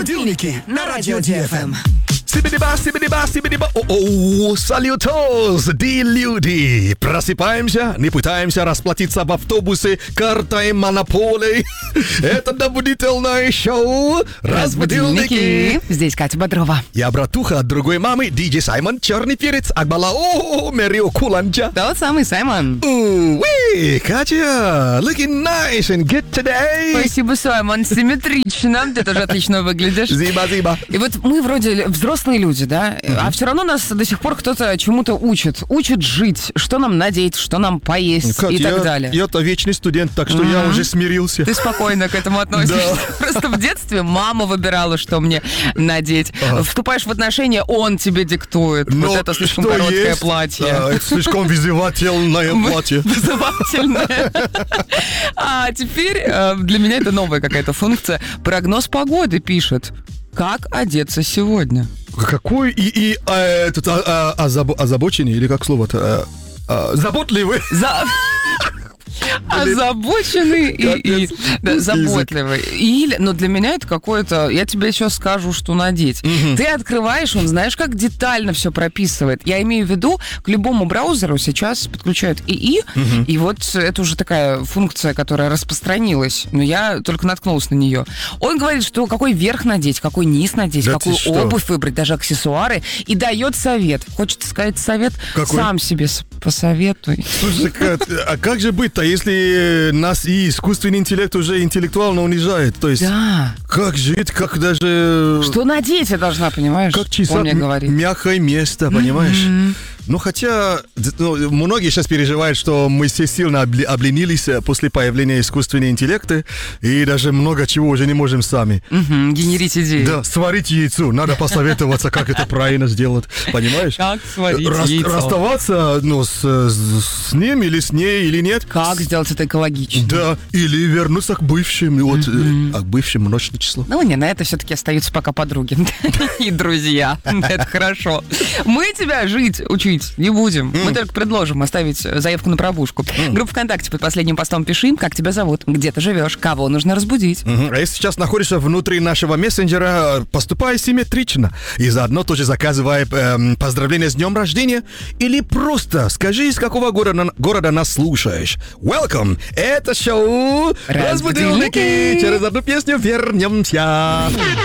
Разбудилники на радио DFM. Сибидиба. Салютос, люди. Просыпаемся, не пытаемся расплатиться в автобусе картой Монополии. Это добудительное шоу «Разбудилники». Здесь Катя Бодрова. Я братуха от другой мамы, диджей Саймон, черный перец, Акбала, Мэрио Куланджа. Тот самый Саймон. Катя, looking nice and good today. Спасибо, Саймон, симметрично. Ты тоже отлично выглядишь. Зиба. И вот мы вроде взрослые люди, да? А все равно нас до сих пор кто-то чему-то учит. Учит жить, что нам надеть, что нам поесть и так далее. Я-то вечный студент, так что я уже смирился. Ты спокойно к этому относишься. Просто в детстве мама выбирала, что мне надеть. Вступаешь в отношения, он тебе диктует. Вот это слишком короткое платье. Это слишком вызывательное платье. Вызывательное. А теперь для меня это новая какая-то функция. Прогноз погоды пишет. Как одеться сегодня? Какой этот озабоченный, или как слово-то? Заботливый. Озабоченный и заботливый. Но для меня это какое-то... Я тебе сейчас скажу, что надеть. Ты открываешь, он знаешь, как детально все прописывает. Я имею в виду, к любому браузеру сейчас подключают ИИ, и вот это уже такая функция, которая распространилась. Но я только наткнулась на нее. Он говорит, что какой верх надеть, какой низ надеть, какую обувь выбрать, даже аксессуары, и дает совет. Хочется сказать совет? Какой? Сам себе посоветуй. Слушай, а как же быть-то, если нас и искусственный интеллект уже интеллектуально унижает? То есть, как жить, как даже... Что надеть я должна, понимаешь? Как чесать мягкое место, понимаешь? Ну, хотя многие сейчас переживают, что мы все сильно обленились после появления искусственного интеллекта, и даже много чего уже не можем сами. Генерить идеи. Да, сварить яйцо. Надо посоветоваться, как это правильно сделать. Понимаешь? Как сварить яйцо? Расставаться с ним или с ней, или нет. Как сделать это экологично? Да, или вернуться к бывшим. А к бывшим множественное число. Ну, не, на это все-таки остаются пока подруги и друзья. Это хорошо. Мы тебя жить учить не будем. Мы только предложим оставить заявку на пробужку. Группа ВКонтакте под последним постом пиши, как тебя зовут, где ты живешь, кого нужно разбудить. А если сейчас находишься внутри нашего мессенджера, поступай симметрично. И заодно тоже заказывай поздравления с днем рождения. Или просто скажи, из какого города нас слушаешь. Welcome! Это шоу «Разбудилники». Через одну песню вернемся.